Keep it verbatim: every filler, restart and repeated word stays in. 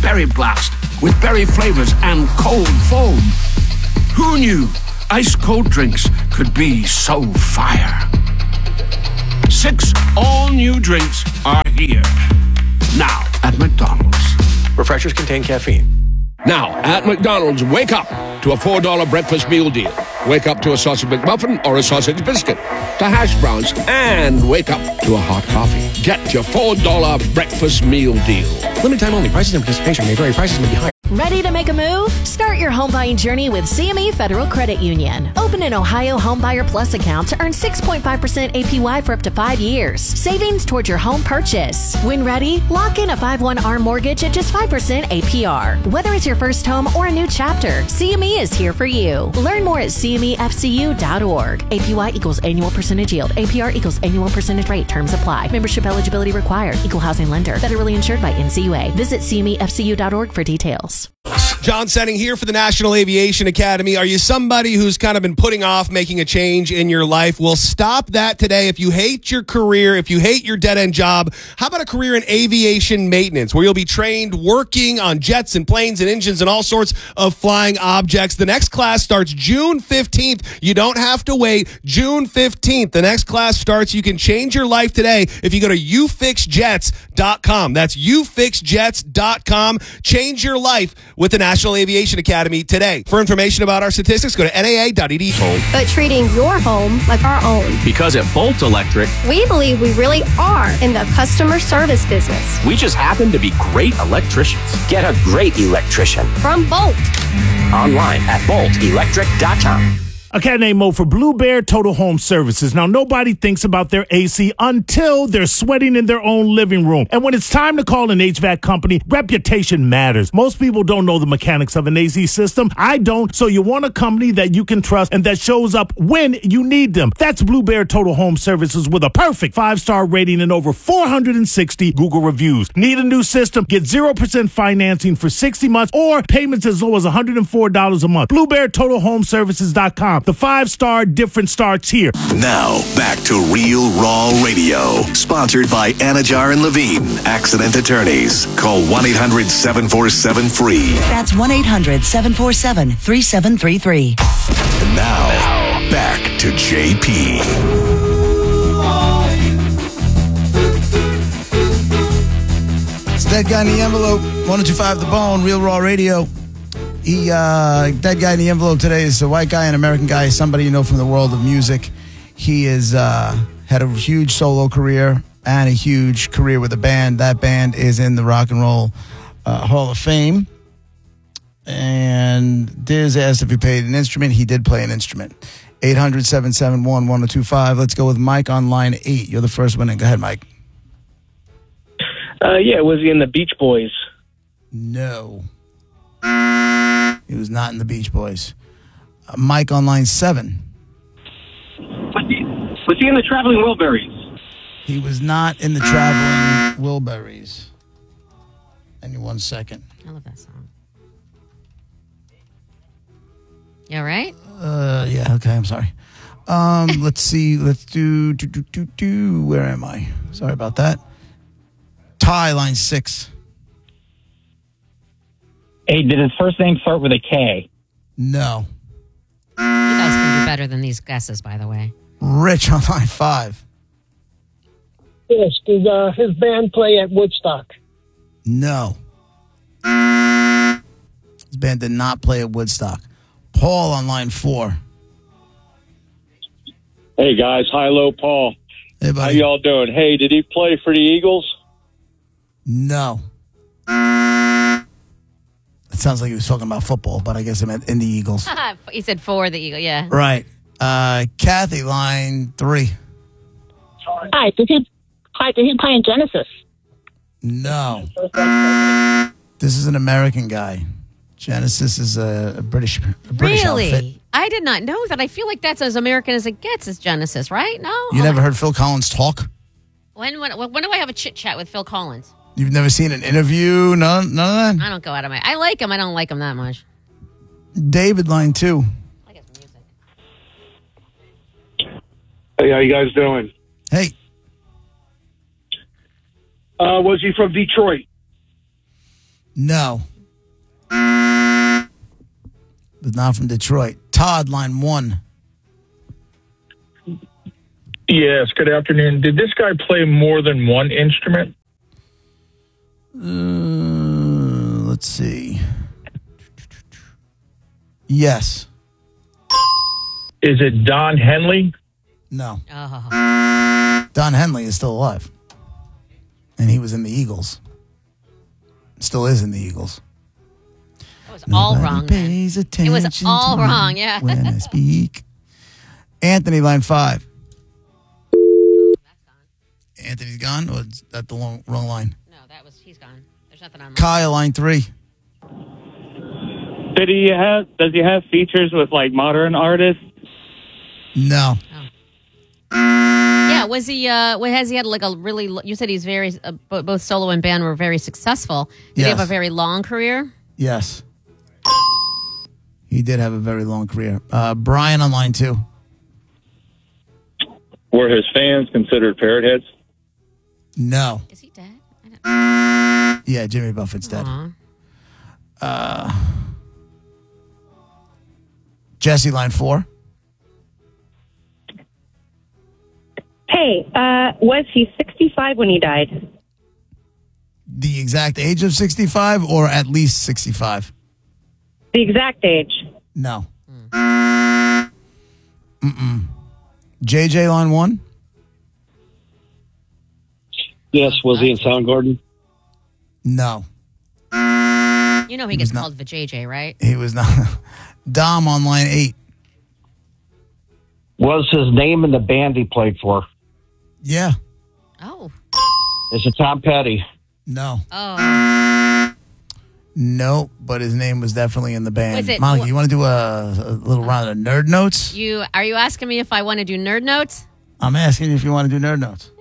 Berry Blast with berry flavors and cold foam. Who knew ice-cold drinks could be so fire? Six all-new drinks are here. Now at McDonald's. Refreshers contain caffeine. Now at McDonald's, wake up to a four dollar breakfast meal deal. Wake up to a sausage McMuffin or a sausage biscuit, to hash browns, and wake up to a hot coffee. Get your four dollar breakfast meal deal. Limited time only. Prices and participation may vary. Prices may be higher. Ready to make a move? Start your home buying journey with C M E Federal Credit Union. Open an Ohio Homebuyer Plus account to earn six point five percent A P Y for up to five years. Savings towards your home purchase. When ready, lock in a five one A R M mortgage at just five percent A P R. Whether it's your first home or a new chapter, C M E is here for you. Learn more at C M E F C U dot org. A P Y equals annual percentage yield. A P R equals annual percentage rate. Terms apply. Membership eligibility required. Equal housing lender. Federally insured by N C U A. Visit C M E F C U dot org for details. John Senning here for the National Aviation Academy. Are you somebody who's kind of been putting off making a change in your life? Well, stop that today. If you hate your career, if you hate your dead-end job, how about a career in aviation maintenance where you'll be trained working on jets and planes and engines and all sorts of flying objects? The next class starts June fifteenth. You don't have to wait. June fifteenth. The next class starts. You can change your life today if you go to you fix jets dot com. That's you fix jets dot com. Change your life with the National Aviation Academy today. For information about our statistics, go to N A A dot E D U. But treating your home like our own. Because at Bolt Electric, we believe we really are in the customer service business. we just happen to be great electricians. Get a great electrician From Bolt. online at bolt electric dot com. A cat named Mo for Blue Bear Total Home Services. Now, nobody thinks about their A C until they're sweating in their own living room. And when it's time to call an H V A C company, reputation matters. Most people don't know the mechanics of an A C system. I don't. So you want a company that you can trust and that shows up when you need them. That's Blue Bear Total Home Services with a perfect five-star rating and over four hundred sixty Google reviews. Need a new system? Get zero percent financing for sixty months or payments as low as one hundred four dollars a month. Blue Bear Total Home Services dot com. The five-star difference starts here. Now, back to Real Raw Radio. Sponsored by Anajar and Levine, Accident Attorneys. Call one eight hundred seven four seven free. That's one eight hundred seven four seven three seven three three. And now, back to J P. It's Dead Guy in the Envelope, one oh two point five The Bone, Real Raw Radio. He, uh, Dead Guy in the Envelope today is a white guy, an American guy, somebody you know from the world of music. He is uh, had a huge solo career and a huge career with a band. That band is in the Rock and Roll uh, Hall of Fame. And Diz asked if he played an instrument. He did play an instrument. eight hundred seven seven one one oh two five. Let's go with Mike on line eight. You're the first one in. Go ahead, Mike. Uh, yeah, was he in the Beach Boys? No. He was not in the Beach Boys. Uh, Mike on line seven. Was he, was he in the Traveling Wilburys? He was not in the Traveling Wilburys. Any one second. I love that song. You all right? Uh, yeah, okay, I'm sorry. Um, let's see. Let's do, do, do, do, do. Where am I? Sorry about that. Ty, line six. Hey, did his first name start with a K? No. You guys can do better than these guesses, by the way. Rich on line five. Yes, did uh, his band play at Woodstock? No. His band did not play at Woodstock. Paul on line four. Hey, guys. Hi, low, Paul. Hey, buddy. How y'all doing? Hey, did he play for the Eagles? No. It sounds like he was talking about football, but I guess I meant in the Eagles. He said for the Eagle, yeah. Right. Uh, Kathy, line three. Hi, did he, hi, did he play in Genesis? No. This is an American guy. Genesis is a, a British a British Really? outfit. I did not know that. I feel like that's as American as it gets, is Genesis, right? No? You Oh, never heard Phil Collins talk? When, when, when do I have a chit-chat with Phil Collins? You've never seen an interview? None, none of that? I don't go out of my... I like him. I don't like him that much. David, line two. Hey, how you guys doing? Hey. Uh, was he from Detroit? No. But not from Detroit. Todd, line one. Yes, good afternoon. Did this guy play more than one instrument? Uh, let's see. Yes. Is it Don Henley? No. Oh. Don Henley is still alive. And he was in the Eagles. Still is in the Eagles. It was all wrong. Then. It was all wrong, yeah. When I speak. Anthony, line five. Anthony's gone? Or is that the long, wrong line? No, that was, he's gone. There's nothing on Kyle, line three. Did he have, does he have features with, like, modern artists? No. Yeah, was he, uh, has he had like a really, you said he's very, uh, both solo and band were very successful. Did Yes. he have a very long career? Yes. He did have a very long career. Uh, Brian on line two. Were his fans considered parrot heads? No. Is he dead? Yeah, Jimmy Buffett's dead. Aw. Uh, Jesse, line four. Hey, uh, was he sixty-five when he died? The exact age of sixty-five or at least sixty-five? The exact age. No. Mm-mm. J J, line one. Yes. Was he in Soundgarden? No. You know he, He gets was not- called the J J, right? He was not. Dom on line eight. Was his name in the band he played for? Yeah. Oh. Is it Tom Petty? No. Oh. No, but his name was definitely in the band. Was it- Monica, you want to do a, a little round of nerd notes? You, are you asking me if I want to do nerd notes? I'm asking you if you want to do nerd notes.